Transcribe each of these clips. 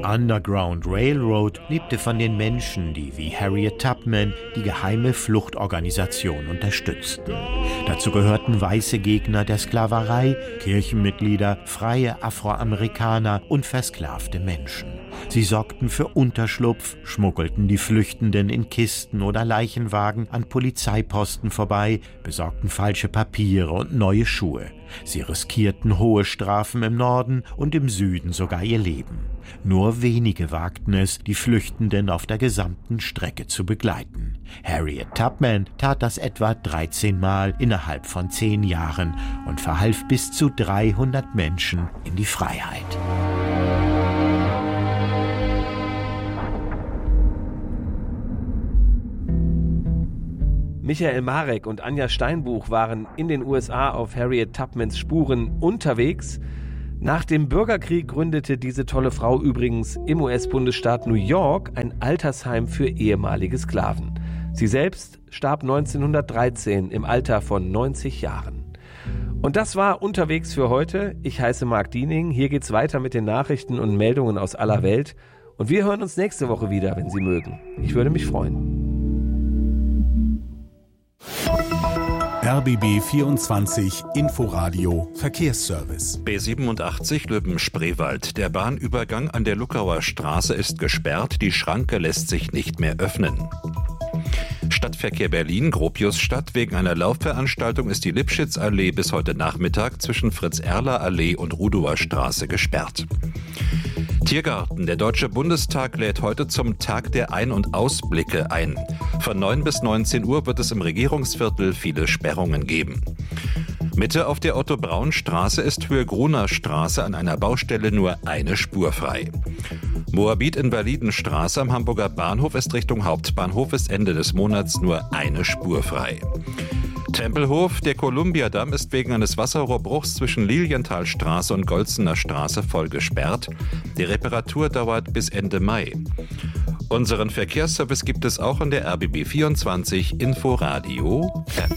Underground Railroad lebte von den Menschen, die wie Harriet Tubman die geheime Fluchtorganisation unterstützten. Dazu gehörten weiße Gegner der Sklaverei, Kirchenmitglieder, freie Afroamerikaner und versklavte Menschen. Sie sorgten für Unterschlupf, schmuggelten die Flüchtenden in Kisten oder Leichenwagen an Polizeiposten vorbei, besorgten falsche Papiere und neue Schuhe. Sie riskierten hohe Strafen im Norden und im Süden sogar ihr Leben. Nur wenige wagten es, die Flüchtenden auf der gesamten Strecke zu begleiten. Harriet Tubman tat das etwa 13 Mal innerhalb von 10 Jahren und verhalf bis zu 300 Menschen in die Freiheit. Michael Marek und Anja Steinbuch waren in den USA auf Harriet Tubmans Spuren unterwegs. Nach dem Bürgerkrieg gründete diese tolle Frau übrigens im US-Bundesstaat New York ein Altersheim für ehemalige Sklaven. Sie selbst starb 1913 im Alter von 90 Jahren. Und das war Unterwegs für heute. Ich heiße Marc Diening. Hier geht's weiter mit den Nachrichten und Meldungen aus aller Welt. Und wir hören uns nächste Woche wieder, wenn Sie mögen. Ich würde mich freuen. RBB 24 Inforadio Verkehrsservice. B87 Löben-Spreewald. Der Bahnübergang an der Luckauer Straße ist gesperrt. Die Schranke lässt sich nicht mehr öffnen. Stadtverkehr Berlin, Gropiusstadt. Wegen einer Laufveranstaltung ist die Lipschitzallee bis heute Nachmittag zwischen Fritz-Erler-Allee und Rudower Straße gesperrt. Tiergarten. Der Deutsche Bundestag lädt heute zum Tag der Ein- und Ausblicke ein. Von 9 bis 19 Uhr wird es im Regierungsviertel viele Sperrungen geben. Mitte auf der Otto-Braun-Straße ist Höhe Gruner Straße an einer Baustelle nur eine Spur frei. Moabit-Invalidenstraße am Hamburger Bahnhof ist Richtung Hauptbahnhof bis Ende des Monats nur eine Spur frei. Tempelhof, der Kolumbiadamm ist wegen eines Wasserrohrbruchs zwischen Lilienthalstraße und Golzener Straße voll gesperrt. Die Reparatur dauert bis Ende Mai. Unseren Verkehrsservice gibt es auch in der RBB 24 Inforadio App.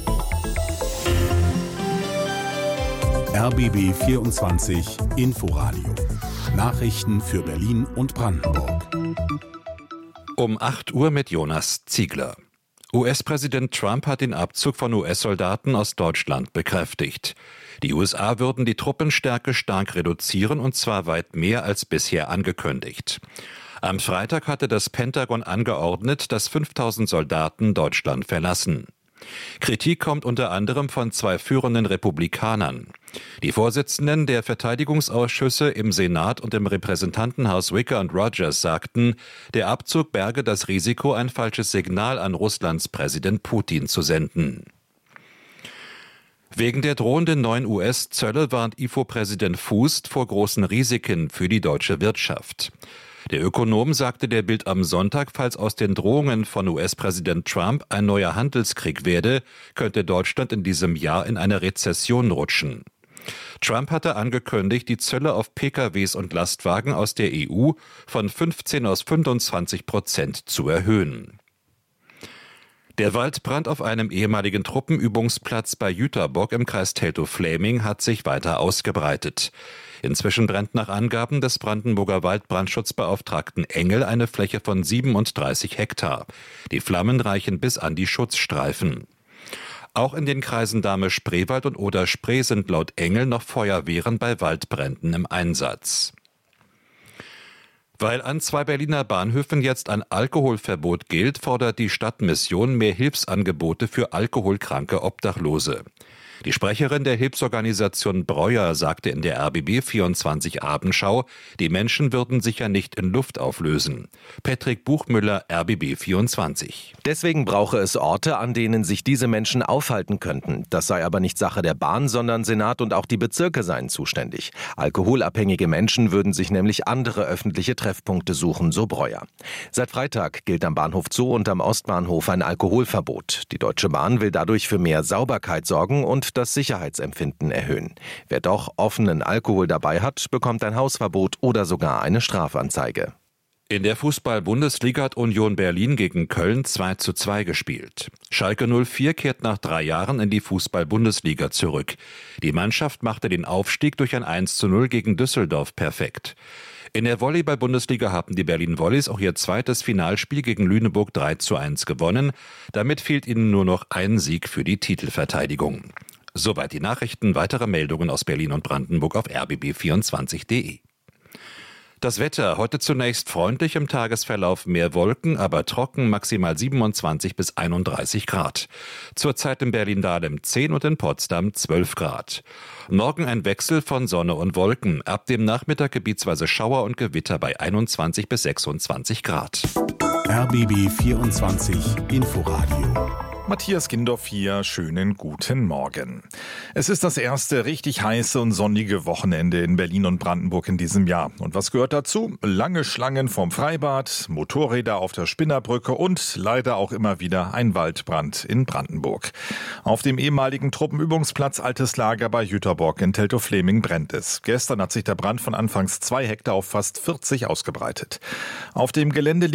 RBB 24 Inforadio. Nachrichten für Berlin und Brandenburg. Um 8 Uhr mit Jonas Ziegler. US-Präsident Trump hat den Abzug von US-Soldaten aus Deutschland bekräftigt. Die USA würden die Truppenstärke stark reduzieren, und zwar weit mehr als bisher angekündigt. Am Freitag hatte das Pentagon angeordnet, dass 5.000 Soldaten Deutschland verlassen. Kritik kommt unter anderem von 2 führenden Republikanern. Die Vorsitzenden der Verteidigungsausschüsse im Senat und im Repräsentantenhaus Wicker und Rogers sagten, der Abzug berge das Risiko, ein falsches Signal an Russlands Präsident Putin zu senden. Wegen der drohenden neuen US-Zölle warnt IFO-Präsident Fußt vor großen Risiken für die deutsche Wirtschaft. Der Ökonom sagte der Bild am Sonntag, falls aus den Drohungen von US-Präsident Trump ein neuer Handelskrieg werde, könnte Deutschland in diesem Jahr in eine Rezession rutschen. Trump hatte angekündigt, die Zölle auf PKWs und Lastwagen aus der EU von 15 auf 25% zu erhöhen. Der Waldbrand auf einem ehemaligen Truppenübungsplatz bei Jüterbock im Kreis Teltow-Fläming hat sich weiter ausgebreitet. Inzwischen brennt nach Angaben des Brandenburger Waldbrandschutzbeauftragten Engel eine Fläche von 37 Hektar. Die Flammen reichen bis an die Schutzstreifen. Auch in den Kreisen Dahme-Spreewald und Oder-Spree sind laut Engel noch Feuerwehren bei Waldbränden im Einsatz. Weil an 2 Berliner Bahnhöfen jetzt ein Alkoholverbot gilt, fordert die Stadtmission mehr Hilfsangebote für alkoholkranke Obdachlose. Die Sprecherin der Hilfsorganisation Breuer sagte in der RBB 24 Abendschau, die Menschen würden sich ja nicht in Luft auflösen. Patrick Buchmüller, RBB 24. Deswegen brauche es Orte, an denen sich diese Menschen aufhalten könnten. Das sei aber nicht Sache der Bahn, sondern Senat und auch die Bezirke seien zuständig. Alkoholabhängige Menschen würden sich nämlich andere öffentliche Treffpunkte suchen, so Breuer. Seit Freitag gilt am Bahnhof Zoo und am Ostbahnhof ein Alkoholverbot. Die Deutsche Bahn will dadurch für mehr Sauberkeit sorgen und das Sicherheitsempfinden erhöhen. Wer doch offenen Alkohol dabei hat, bekommt ein Hausverbot oder sogar eine Strafanzeige. In der Fußball-Bundesliga hat Union Berlin gegen Köln 2:2 gespielt. Schalke 04 kehrt nach 3 Jahren in die Fußball-Bundesliga zurück. Die Mannschaft machte den Aufstieg durch ein 1:0 gegen Düsseldorf perfekt. In der Volleyball-Bundesliga haben die Berlin Volleys auch ihr zweites Finalspiel gegen Lüneburg 3:1 gewonnen. Damit fehlt ihnen nur noch ein Sieg für die Titelverteidigung. Soweit die Nachrichten. Weitere Meldungen aus Berlin und Brandenburg auf rbb24.de. Das Wetter, heute zunächst freundlich, im Tagesverlauf mehr Wolken, aber trocken, maximal 27 bis 31 Grad. Zurzeit in Berlin-Dahlem 10 und in Potsdam 12 Grad. Morgen ein Wechsel von Sonne und Wolken. Ab dem Nachmittag gebietsweise Schauer und Gewitter bei 21 bis 26 Grad. RBB 24 Inforadio. Matthias Gindorf hier, schönen guten Morgen. Es ist das erste richtig heiße und sonnige Wochenende in Berlin und Brandenburg in diesem Jahr. Und was gehört dazu? Lange Schlangen vom Freibad, Motorräder auf der Spinnerbrücke und leider auch immer wieder ein Waldbrand in Brandenburg. Auf dem ehemaligen Truppenübungsplatz Altes Lager bei Jüterbock in Teltow-Fleming brennt es. Gestern hat sich der Brand von anfangs 2 Hektar auf fast 40 ausgebreitet. Auf dem Gelände